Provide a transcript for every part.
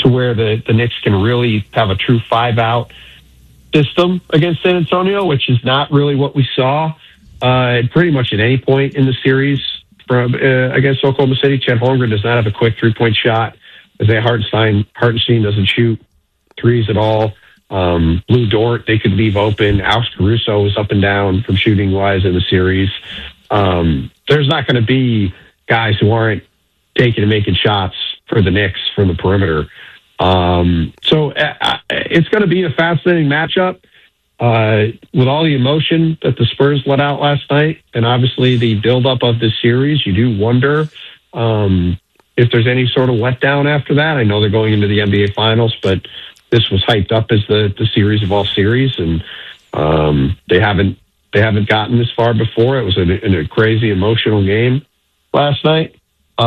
to where the Knicks can really have a true 5-out system against San Antonio, which is not really what we saw pretty much at any point in the series from against Oklahoma City. Chet Holmgren does not have a quick three-point shot. Isaiah Hartenstein doesn't shoot threes at all. Lou Dort, they could leave open. Alex Caruso was up and down from shooting-wise in the series. There's not going to be guys who aren't taking and making shots for the Knicks from the perimeter. So it's going to be a fascinating matchup with all the emotion that the Spurs let out last night, and obviously the buildup of this series. You do wonder if there's any sort of letdown after that. I know they're going into the NBA Finals, but this was hyped up as the series of all series, and they haven't gotten this far before. It was a crazy emotional game last night,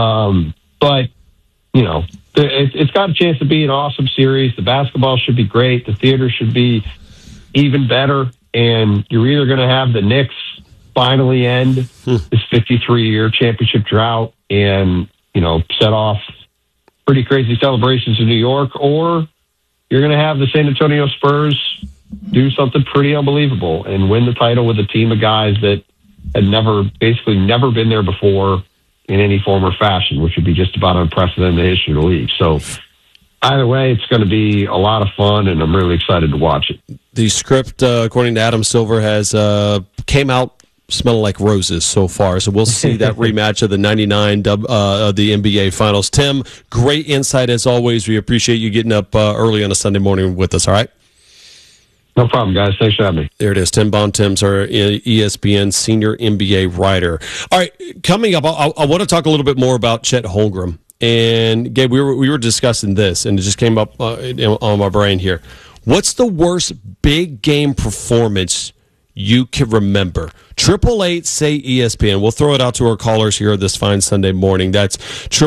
but you know, it's got a chance to be an awesome series. The basketball should be great. The theater should be even better. And you're either going to have the Knicks finally end this 53-year championship drought and, you know, set off pretty crazy celebrations in New York, or you're going to have the San Antonio Spurs do something pretty unbelievable and win the title with a team of guys that had basically never been there before in any form or fashion, which would be just about unprecedented in the history of the league. So either way, it's going to be a lot of fun, and I'm really excited to watch it. The script, according to Adam Silver, has came out smelling like roses so far. So we'll see that rematch of the 99 the NBA Finals. Tim, great insight as always. We appreciate you getting up early on a Sunday morning with us, all right? No problem, guys. Thanks for having me. There it is. Tim Bontemps, our ESPN senior NBA writer. All right, coming up, I want to talk a little bit more about Chet Holmgren. And, Gabe, we were discussing this, and it just came up on my brain here. What's the worst big game performance you can remember? 888-SAY-ESPN. We'll throw it out to our callers here this fine Sunday morning. That's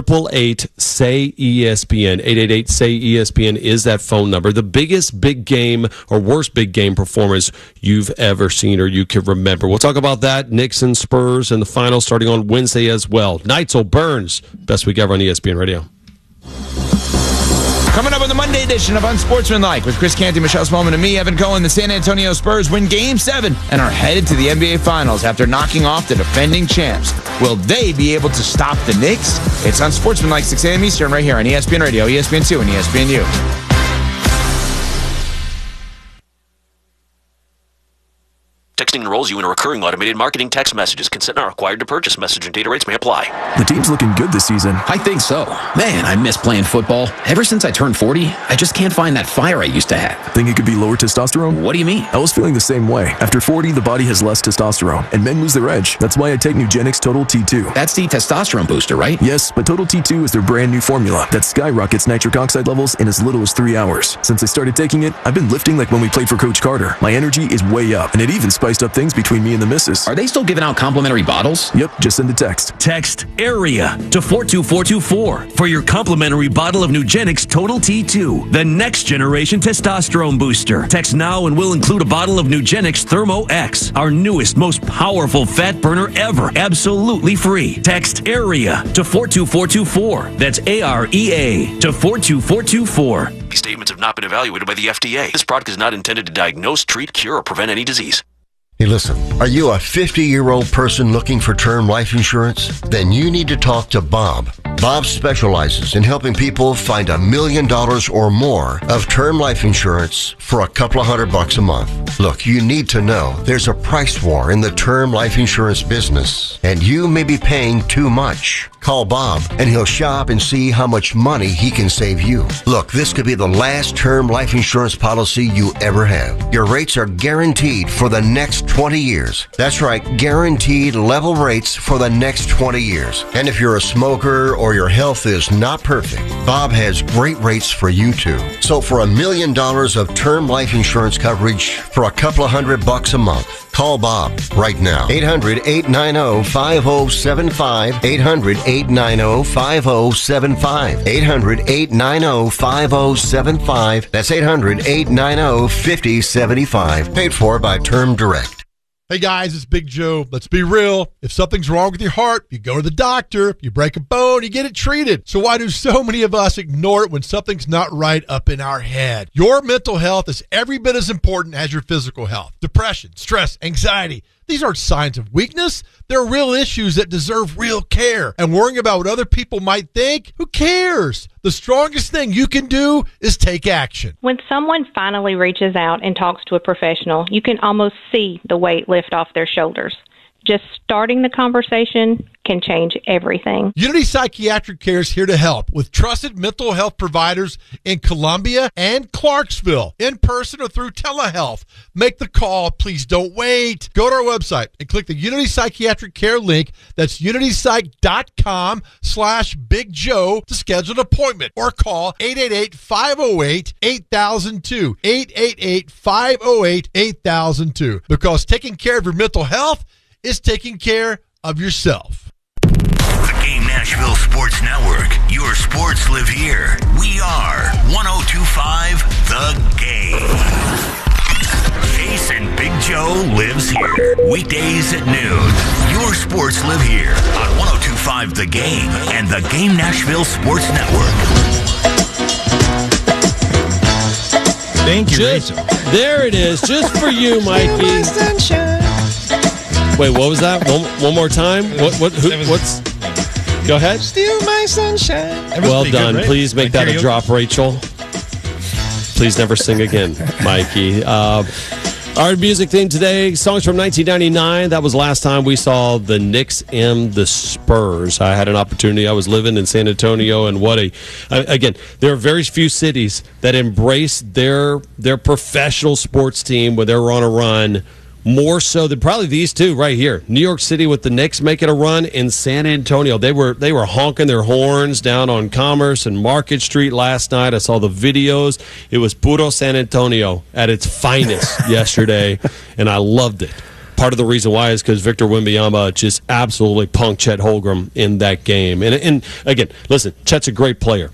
888-SAY-ESPN. 888-SAY-ESPN is that phone number. The biggest big game or worst big game performance you've ever seen or you can remember. We'll talk about that. Knicks and Spurs in the finals starting on Wednesday as well. Neitzel Burns, best week ever on ESPN Radio. Coming up on the Monday edition of Unsportsmanlike with Chris Canty, Michelle Smallman, and me, Evan Cohen, the San Antonio Spurs win Game 7 and are headed to the NBA Finals after knocking off the defending champs. Will they be able to stop the Knicks? It's Unsportsmanlike, 6 a.m. Eastern, right here on ESPN Radio, ESPN2, and ESPNU. Texting enrolls you in a recurring automated marketing text messages. Consent not required to purchase. Message and data rates may apply. The team's looking good this season. I think so. Man, I miss playing football. Ever since I turned 40, I just can't find that fire I used to have. Think it could be lower testosterone? What do you mean? I was feeling the same way. After 40, the body has less testosterone, and men lose their edge. That's why I take Nugenix Total T2. That's the testosterone booster, right? Yes, but Total T2 is their brand new formula that skyrockets nitric oxide levels in as little as 3 hours. Since I started taking it, I've been lifting like when we played for Coach Carter. My energy is way up, and it even spiced up things between me and the missus. Are they still giving out complimentary bottles? Yep, just send a text. Text AREA to 42424 for your complimentary bottle of Nugenix Total T2, the next generation testosterone booster. Text now and we'll include a bottle of Nugenix Thermo X, our newest, most powerful fat burner ever, absolutely free. Text AREA to 42424. That's AREA to 42424. These statements have not been evaluated by the FDA. This product is not intended to diagnose, treat, cure, or prevent any disease. Hey, listen, are you a 50-year-old person looking for term life insurance? Then you need to talk to Bob. Bob specializes in helping people find $1 million or more of term life insurance for a couple of $100 a month. Look, you need to know there's a price war in the term life insurance business, and you may be paying too much. Call Bob, and he'll shop and see how much money he can save you. Look, this could be the last term life insurance policy you ever have. Your rates are guaranteed for the next 20 years. That's right, guaranteed level rates for the next 20 years. And if you're a smoker or your health is not perfect, Bob has great rates for you too. So for $1 million of term life insurance coverage for a couple of $100 a month, call Bob right now. 800-890-5075. 800-890-5075. 800-890-5075. That's 800-890-5075. Paid for by Term Direct. Hey guys, it's Big Joe. Let's be real. If something's wrong with your heart, you go to the doctor. You break a bone, you get it treated. So why do so many of us ignore it when something's not right up in our head? Your mental health is every bit as important as your physical health. Depression, stress, anxiety. These aren't signs of weakness. They're real issues that deserve real care. And worrying about what other people might think, who cares? The strongest thing you can do is take action. When someone finally reaches out and talks to a professional, you can almost see the weight lift off their shoulders. Just starting the conversation can change everything. Unity Psychiatric Care is here to help with trusted mental health providers in Columbia and Clarksville, in person or through telehealth. Make the call. Please don't wait. Go to our website and click the Unity Psychiatric Care link. That's unitypsych.com/Big Joe to schedule an appointment or call 888-508-8002. 888-508-8002. Because taking care of your mental health is taking care of yourself. The Game Nashville Sports Network. Your sports live here. We are 102.5 The Game. Ace and Big Joe lives here. Weekdays at noon. Your sports live here on 102.5 The Game and the Game Nashville Sports Network. Thank you, Rachel. Rachel. There it is, just for you, Mikey. Wait, what was that? One more time? What's? Go ahead. Steal my sunshine. Well done. Good, right? Please make that a drop, Rachel. Please never sing again, Mikey. Our music theme today, songs from 1999. That was last time we saw the Knicks and the Spurs. I had an opportunity. I was living in San Antonio, and again, there are very few cities that embrace their professional sports team when they're on a run more so than probably these two right here. New York City with the Knicks making a run, in San Antonio. They were honking their horns down on Commerce and Market Street last night. I saw the videos. It was puro San Antonio at its finest yesterday, and I loved it. Part of the reason why is because Victor Wembanyama just absolutely punked Chet Holmgren in that game. And again, listen, Chet's a great player.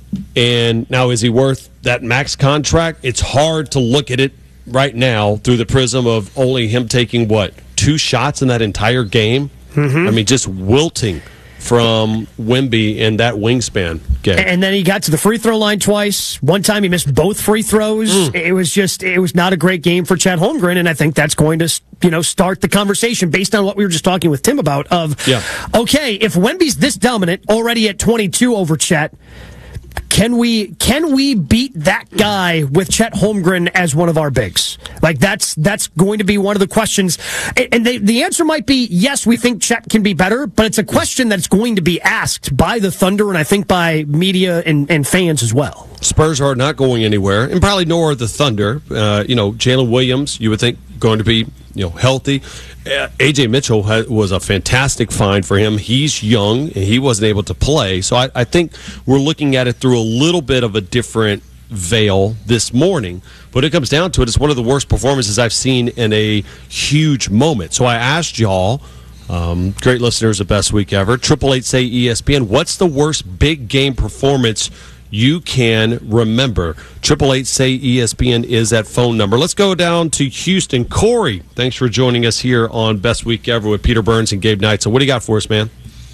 And now, is he worth that max contract? It's hard to look at it right now through the prism of only him taking, 2 shots in that entire game? Mm-hmm. I mean, just wilting from Wemby in that wingspan game. And then he got to the free throw line twice. One time he missed both free throws. It was not a great game for Chet Holmgren, and I think that's going to, start the conversation based on what we were just talking with Tim about okay, if Wemby's this dominant already at 22 over Chet, can we beat that guy with Chet Holmgren as one of our bigs? Like, that's going to be one of the questions. And the answer might be, yes, we think Chet can be better, but it's a question that's going to be asked by the Thunder and I think by media and fans as well. Spurs are not going anywhere, and probably nor are the Thunder. Jalen Williams, you would think, going to be healthy. A.J. Mitchell was a fantastic find for him. He's young, and he wasn't able to play. So I think we're looking at it through a little bit of a different veil this morning. But it comes down to it, it's one of the worst performances I've seen in a huge moment. So I asked y'all, great listeners of Best Week Ever, 888-SAY-ESPN, what's the worst big game performance you can remember? 888-SAY-ESPN is that phone number. Let's go down to Houston. Corey, thanks for joining us here on Best Week Ever with Peter Burns and Gabe Knight. So what do you got for us, man?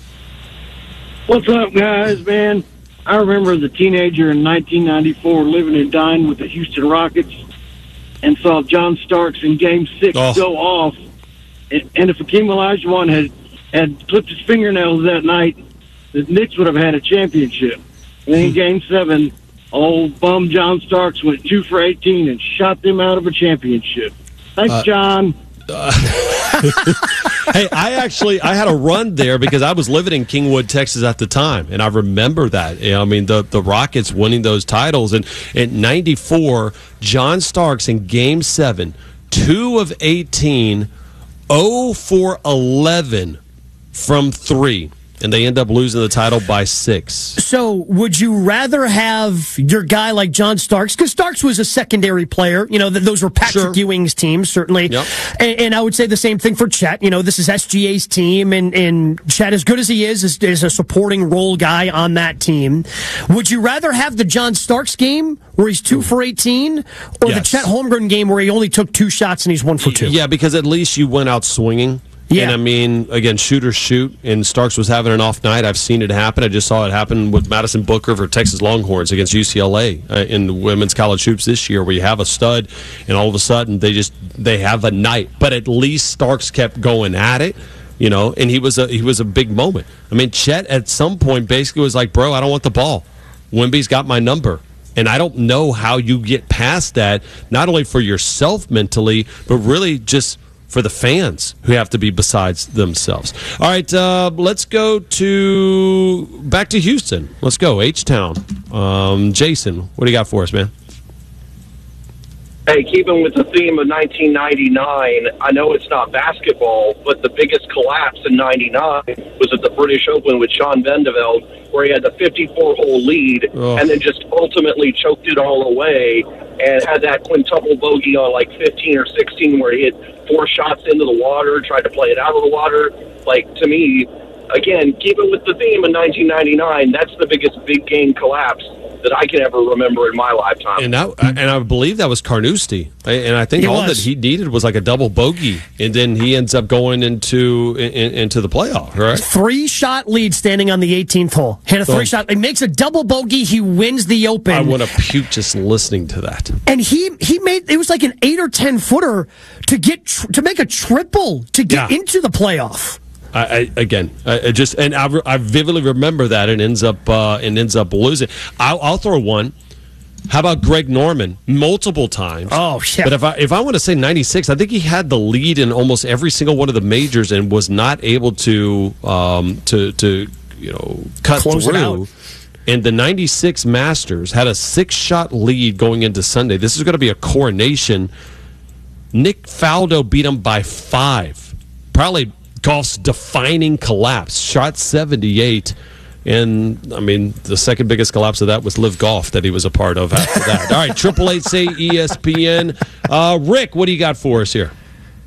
What's up, guys, man? I remember as a teenager in 1994 living and dying with the Houston Rockets and saw John Starks in Game 6 go off. And if Hakeem Olajuwon had clipped his fingernails that night, the Knicks would have had a championship. And then in Game 7, old bum John Starks went 2 for 18 and shot them out of a championship. Thanks, John. Hey, I had a run there because I was living in Kingwood, Texas at the time, and I remember that. I mean, the Rockets winning those titles. And in 94, John Starks in Game 7, 2 of 18, 0 for 11 from 3. and they end up losing the title by 6. So would you rather have your guy like John Starks? Because Starks was a secondary player. Those were Patrick Ewing's teams, certainly. Yep. And I would say the same thing for Chet. This is SGA's team, and Chet, as good as he is a supporting role guy on that team. Would you rather have the John Starks game where he's 2 for 18, or the Chet Holmgren game where he only took 2 shots and he's 1 for 2? Yeah, because at least you went out swinging. Yeah. And again, shooters shoot, and Starks was having an off night. I've seen it happen. I just saw it happen with Madison Booker for Texas Longhorns against UCLA in the women's college hoops this year, where you have a stud, and all of a sudden they have a night. But at least Starks kept going at it, and he was a big moment. I mean, Chet at some point basically was like, bro, I don't want the ball. Wemby's got my number. And I don't know how you get past that, not only for yourself mentally, but really just for the fans who have to be besides themselves. All right, let's go back to Houston. Let's go, H-Town. Jason, what do you got for us, man? Hey, keeping with the theme of 1999, I know it's not basketball, but the biggest collapse in 99 was at the British Open with Sean Vandeveld, where he had the 54-hole lead and then just ultimately choked it all away and had that quintuple bogey on like 15 or 16 where he hit 4 shots into the water, tried to play it out of the water. Like, to me, again, keeping with the theme of 1999, that's the biggest big game collapse that I can ever remember in my lifetime. And I believe that was Carnoustie. And I think that he needed was like a double bogey, and then he ends up going into the playoff, right? 3-shot lead standing on the 18th hole. Hit a 3-shot. He makes a double bogey. He wins the Open. I want to puke just listening to that. And he made, it was like an 8 or 10 footer to make a triple to get into the playoff. I vividly remember that, and ends up losing. I'll throw one. How about Greg Norman? Multiple times. Oh, yeah. But if I want to say 96, I think he had the lead in almost every single one of the majors and was not able to cut Close through. It out. And the 96 Masters had a 6-shot lead going into Sunday. This is going to be a coronation. Nick Faldo beat him by 5. Probably golf's defining collapse. Shot 78. And, I mean, the second biggest collapse of that was Live Golf that he was a part of after that. All right, 888 say ESPN. Rick, what do you got for us here?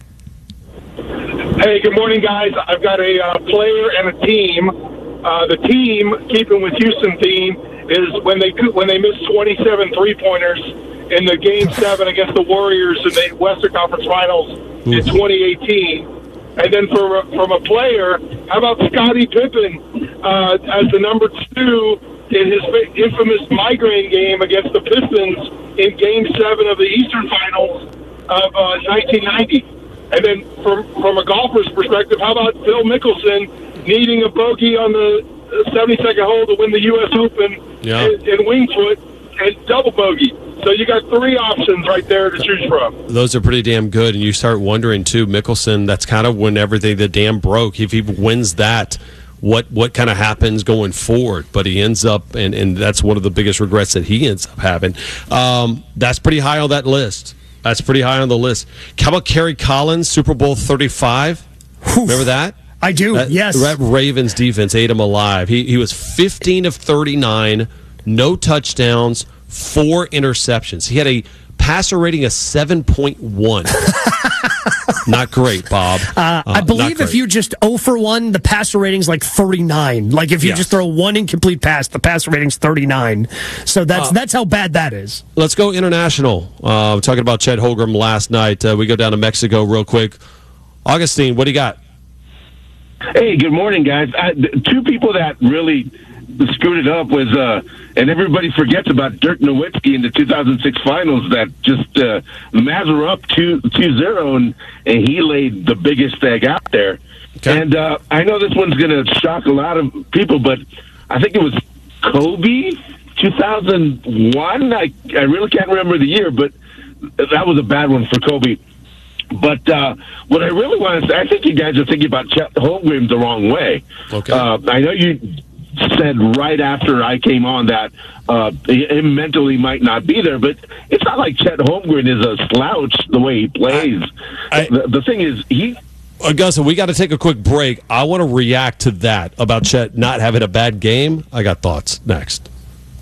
Hey, good morning, guys. I've got a player and a team. The team, keeping with Houston theme, is when they missed 27 three-pointers in the Game 7 against the Warriors in the Western Conference Finals in 2018. And then from a player, how about Scottie Pippen as the number 2 in his infamous migraine game against the Pistons in Game 7 of the Eastern Finals of 1990? And then from a golfer's perspective, how about Phil Mickelson needing a bogey on the 72nd hole to win the U.S. Open in Winged Foot and double bogey? So you got 3 options right there to choose from. Those are pretty damn good, and you start wondering too, Mickelson. That's kind of when everything the dam broke. If he wins that, what kind of happens going forward? But he ends up, and that's one of the biggest regrets that he ends up having. That's pretty high on that list. That's pretty high on the list. How about Kerry Collins, Super Bowl 35? Remember that? I do. Yes. That Ravens defense ate him alive. He was 15 of 39, no touchdowns, 4 interceptions. He had a passer rating of 7.1. Not great, Bob. I believe if you just 0 for 1, the passer rating's like 39. Like if you just throw 1 incomplete pass, the passer rating's 39. So that's how bad that is. Let's go international. Talking about Chet Holmgren last night. We go down to Mexico real quick. Augustine, what do you got? Hey, good morning, guys. 2 people that really screwed it up was, and everybody forgets about Dirk Nowitzki in the 2006 finals that just, the Mavs were up 2-0 and he laid the biggest egg out there. Okay. And I know this one's going to shock a lot of people, but I think it was Kobe 2001. I really can't remember the year, but that was a bad one for Kobe. But what I really want to say, I think you guys are thinking about Chet Holmgren the wrong way. Okay. I know you said right after I came on that him mentally might not be there, but it's not like Chet Holmgren is a slouch the way he plays. The thing is, Augusta, we got to take a quick break. I want to react to that about Chet not having a bad game. I got thoughts next.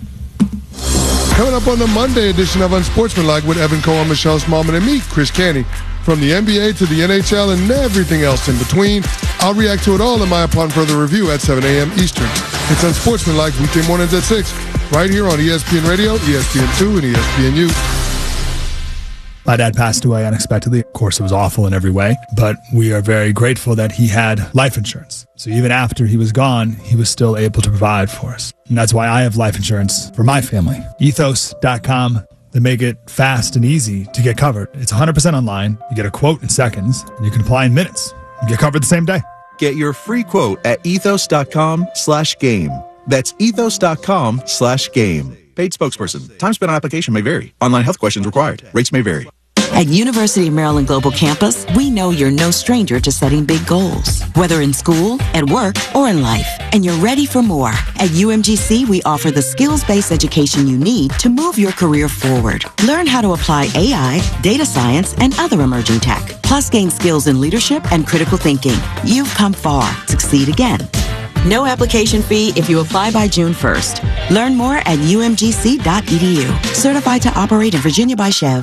Coming up on the Monday edition of Unsportsmanlike with Evan Cohen, Michelle Smallman, and me, Chris Canty. From the NBA to the NHL and everything else in between, I'll react to it all in my Upon Further Review at 7 a.m. Eastern. It's Unsportsmanlike weekday mornings at 6, right here on ESPN Radio, ESPN2, and ESPNU. My dad passed away unexpectedly. Of course, it was awful in every way, but we are very grateful that he had life insurance. So even after he was gone, he was still able to provide for us. And that's why I have life insurance for my family. Ethos.com. They make it fast and easy to get covered. It's 100% online. You get a quote in seconds, and you can apply in minutes. You get covered the same day. Get your free quote at ethos.com/game. That's ethos.com/game. Paid spokesperson. Time spent on application may vary. Online health questions required. Rates may vary. At University of Maryland Global Campus, we know you're no stranger to setting big goals, whether in school, at work, or in life. And you're ready for more. At UMGC, we offer the skills-based education you need to move your career forward. Learn how to apply AI, data science, and other emerging tech. Plus, gain skills in leadership and critical thinking. You've come far. Succeed again. No application fee if you apply by June 1st. Learn more at umgc.edu. Certified to operate in Virginia by Chev.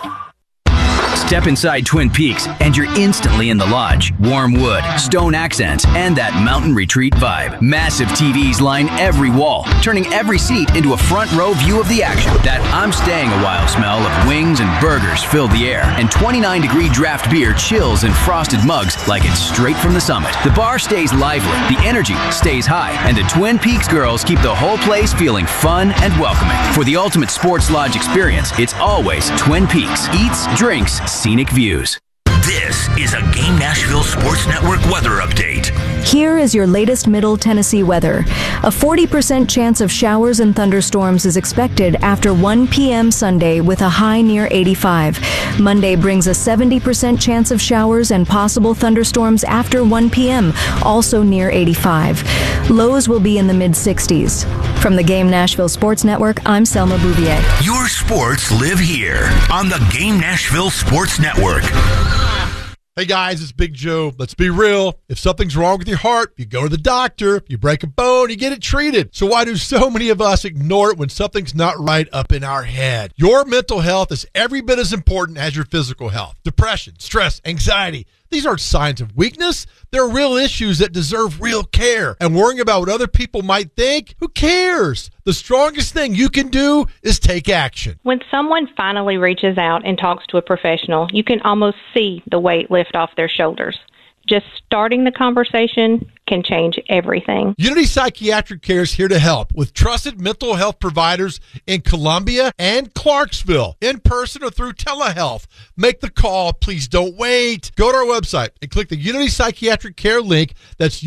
Step inside Twin Peaks and you're instantly in the lodge. Warm wood, stone accents, and that mountain retreat vibe. Massive TVs line every wall, turning every seat into a front row view of the action. That I'm staying a while smell of wings and burgers fill the air, and 29-degree draft beer chills in frosted mugs like it's straight from the summit. The bar stays lively, the energy stays high, and the Twin Peaks girls keep the whole place feeling fun and welcoming. For the ultimate sports lodge experience, it's always Twin Peaks. Eats, drinks, scenic views. This is a Game Nashville Sports Network weather update. Here is your latest Middle Tennessee weather. A 40% chance of showers and thunderstorms is expected after 1 p.m. Sunday with a high near 85. Monday brings a 70% chance of showers and possible thunderstorms after 1 p.m., also near 85. Lows will be in the mid-60s. From the Game Nashville Sports Network, I'm Selma Bouvier. Your sports live here on the Game Nashville Sports Network. Hey guys, it's Big Joe. Let's be real. If something's wrong with your heart, you go to the doctor. You break a bone, you get it treated. So why do so many of us ignore it when something's not right up in our head? Your mental health is every bit as important as your physical health. Depression, stress, anxiety. These aren't signs of weakness. They're real issues that deserve real care. And worrying about what other people might think, who cares? The strongest thing you can do is take action. When someone finally reaches out and talks to a professional, you can almost see the weight lift off their shoulders. Just starting the conversation can change everything. Unity Psychiatric Care is here to help with trusted mental health providers in Columbia and Clarksville, in person or through telehealth. Make the call. Please don't wait. Go to our website and click the Unity Psychiatric Care link. That's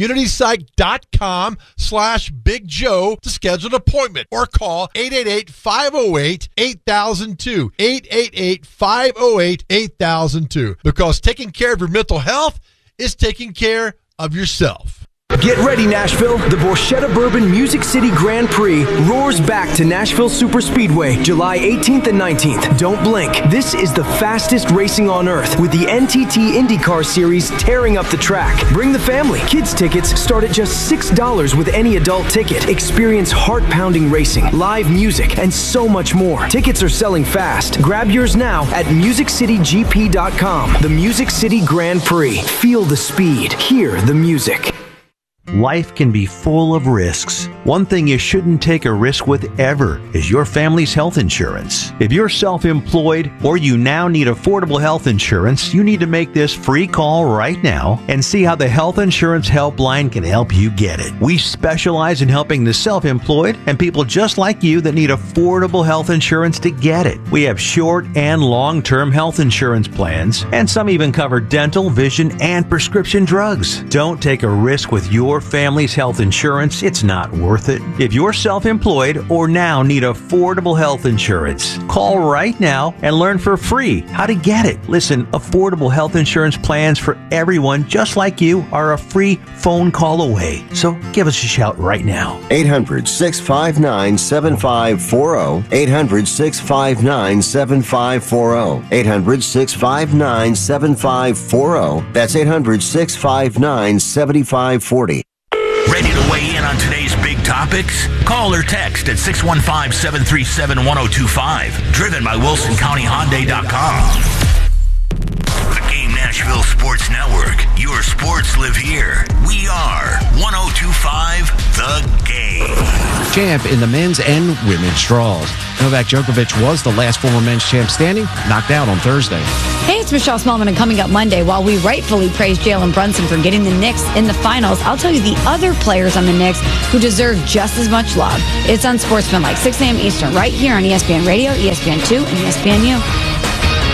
unitypsych.com/Big Joe to schedule an appointment or call 888-508-8002. 888-508-8002. Because taking care of your mental health is taking care of yourself. Get ready, Nashville. The Borchetta Bourbon Music City Grand Prix roars back to Nashville Superspeedway, July 18th and 19th. Don't blink. This is the fastest racing on earth, with the NTT IndyCar Series tearing up the track. Bring the family. Kids tickets start at just $6 with any adult ticket. Experience heart-pounding racing, live music, and so much more. Tickets are selling fast. Grab yours now at MusicCityGP.com. The Music City Grand Prix. Feel the speed. Hear the music. Life can be full of risks. One thing you shouldn't take a risk with ever is your family's health insurance. If you're self-employed or you now need affordable health insurance, you need to make this free call right now and see how the Health Insurance Helpline can help you get it. We specialize in helping the self-employed and people just like you that need affordable health insurance to get it. We have short and long-term health insurance plans, and some even cover dental, vision, and prescription drugs. Don't take a risk with your family's health insurance. It's not worth worth it? If you're self-employed or now need affordable health insurance, call right now and learn for free how to get it. Listen, affordable health insurance plans for everyone just like you are a free phone call away. So give us a shout right now. 800-659-7540. 800-659-7540. 800-659-7540. That's 800-659-7540. Ready to weigh in on today's big topics? Call or text at 615-737-1025. Driven by WilsonCountyHyundai.com. The Game Nashville Sports Network. Your sports live here. We are 102.5 The Game. Champ in the men's and women's draws. Novak Djokovic was the last former men's champ standing, knocked out on Thursday. Hey, it's Michelle Smallman, and coming up Monday, while we rightfully praise Jalen Brunson for getting the Knicks in the finals, I'll tell you the other players on the Knicks who deserve just as much love. It's Unsportsmanlike, 6 a.m. Eastern, right here on ESPN Radio, ESPN2, and ESPNU.